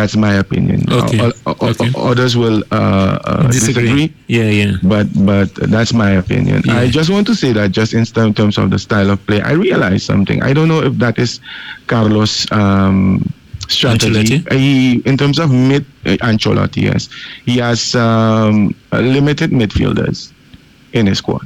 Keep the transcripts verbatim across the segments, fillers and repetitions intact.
that's my opinion. Okay. Uh, o- o- okay. Others will uh, uh, disagree. disagree. Yeah, yeah. But but that's my opinion. Yeah. I just want to say that just in terms of the style of play, I realized something. I don't know if that is Carlos' um, strategy. Ancelotti? He, in terms of mid uh, Ancelotti, yes, he has um, limited midfielders in his squad.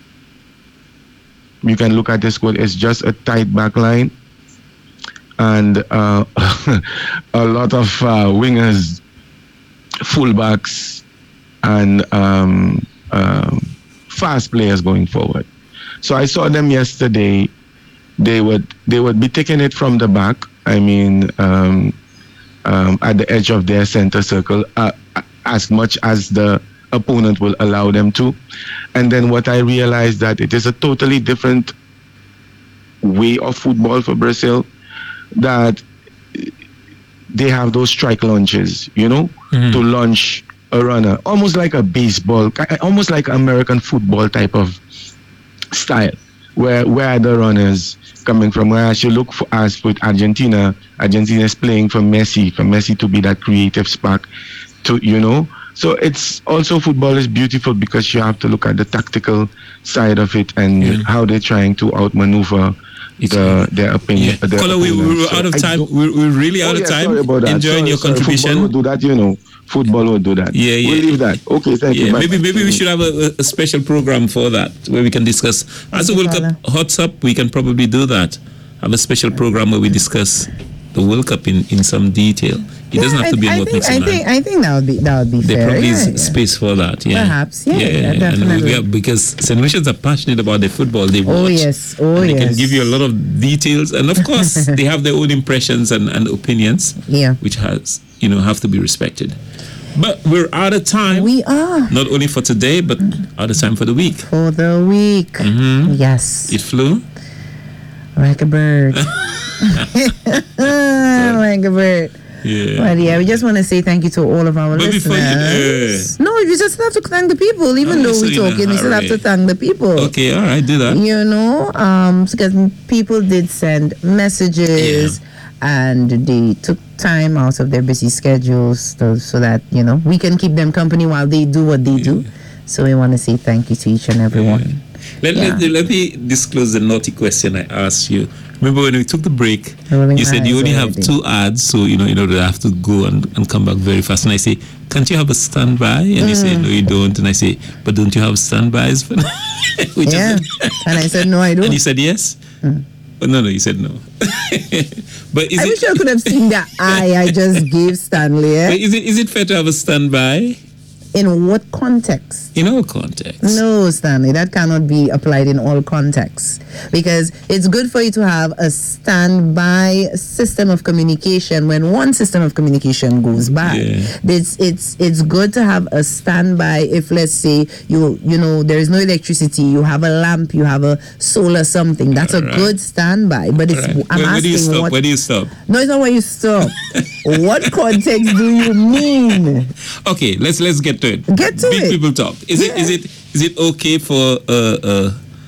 You can look at the squad; it's just a tight back line and uh, a lot of uh, wingers, fullbacks, and um, um, fast players going forward. So I saw them yesterday. They would they would be taking it from the back. I mean, um, um, at the edge of their center circle, uh, as much as the opponent will allow them to. And then what I realized that it is a totally different way of football for Brazil. That they have those strike launches, you know, mm-hmm. to launch a runner, almost like a baseball, almost like American football type of style, where where the runners coming from. Whereas you look for as with Argentina, Argentina is playing for Messi, for Messi to be that creative spark, to you know. So it's also football is beautiful because you have to look at the tactical side of it and yeah. how they're trying to outmaneuver the their opinion. Yeah. Color, we, we were out of time. We're, we're really out oh, of yeah, time. Sorry about that. Enjoying sorry, your sorry. contribution. Football will do that, you know. Football will do that. Yeah, yeah. We'll leave that. Okay, thank yeah, you. Maybe maybe we should have a, a special program for that where we can discuss. As the World Cup hots up, we can probably do that. Have a special program where we discuss the World Cup in, in some detail. It yeah, doesn't have to be I, about think, mixing. I think I think that would be that would be there fair. probably yeah, is yeah. space for that. Yeah. Perhaps. Yeah, yeah, yeah, yeah. definitely. And we are, because Saint Lucians are passionate about the football they watch. Oh yes. Oh and yes. They can give you a lot of details, and of course they have their own impressions and, and opinions. Yeah. Which has you know have to be respected. But we're out of time. We are. Not only for today, but out of time for the week. For the week. Mm-hmm. Yes. It flew. Like a bird. Like a bird. Yeah. Well, yeah, we just want to say thank you to all of our but listeners. You, uh, no, we just have to thank the people. Even oh, though so we're talking, we still have to thank the people. Okay, all right, do that. You know, um, because people did send messages. Yeah. And they took time out of their busy schedules to, so that, you know, we can keep them company while they do what they yeah. do. So we want to say thank you to each and every one. Yeah. Let, yeah. let, let me disclose the naughty question I asked you. Remember when we took the break, Rolling you said you only already. have two ads, so, you know, you know, I have to go and, and come back very fast. And I say, can't you have a standby? And mm. you say, no, you don't. And I say, but don't you have standbys? Which yeah. and I said, no, I don't. And you said yes? Mm. Oh, no, no, you said no. But is I it, wish I could have seen the eye I just gave Stanley. Eh? But is it is it fair to have a standby? In what context? In all contexts. No, Stanley, that cannot be applied in all contexts. Because it's good for you to have a standby system of communication when one system of communication goes bad. Yeah. It's it's it's good to have a standby if, let's say, you you know, there is no electricity, you have a lamp, you have a solar something. That's all a right. good standby. But it's right. I'm where, where asking do you stop? what, Where do you stop? No, it's not where you stop. What context do you mean? Okay, let's let's get to it. Get to Big it. people talk. Is yeah. it is it is it okay for uh, uh,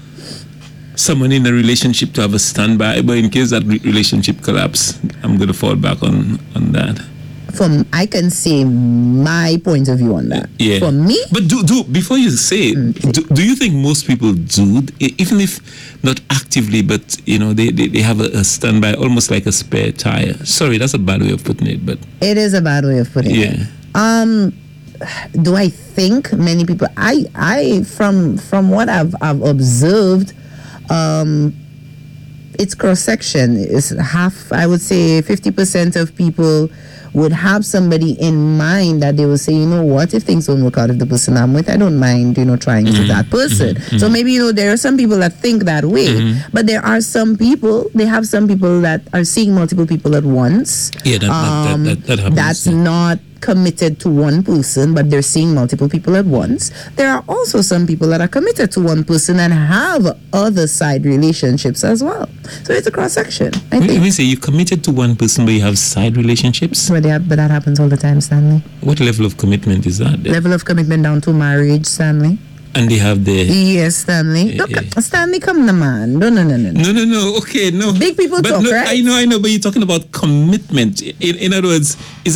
someone in a relationship to have a standby, but in case that re- relationship collapse, I'm going to fall back on on that? From I can say my point of view on that. Yeah. For me, but do do before you say it, mm, do, do you think most people do, even if not actively, but you know they, they, they have a, a standby, almost like a spare tire? Sorry, that's a bad way of putting it, but it is a bad way of putting yeah. it. Um. Do I think many people? I, I from from what I've I've observed, um, it's cross section. It's half. I would say fifty percent of people would have somebody in mind that they will say, you know what, if things don't work out, if the person I'm with, I don't mind, you know, trying mm-hmm. with that person. Mm-hmm. So maybe, you know, there are some people that think that way, mm-hmm. but there are some people, they have some people that are seeing multiple people at once. Yeah, that, um, that, that, that happens. That's yeah. not committed to one person, but they're seeing multiple people at once. There are also some people that are committed to one person and have other side relationships as well. So it's a cross section. I Wait, think. We say you committed to one person, but you have side relationships. But, have, but that happens all the time, Stanley. What level of commitment is that? Then? Level of commitment down to marriage, Stanley. And they have the yes, Stanley. Yeah, Look, yeah. Stanley, come the man. No, no, no, no, no, no, no. Okay, no. Big people but talk, no, right? I know, I know. But you're talking about commitment. In, in other words, is